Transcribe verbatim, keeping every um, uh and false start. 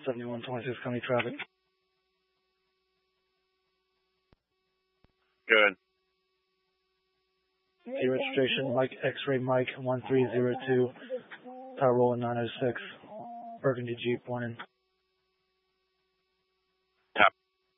seventy-one twenty-six County traffic. Good. The registration, Mike X-Ray Mike one three zero two, Power Roll nine oh six, Burgundy Jeep, one in.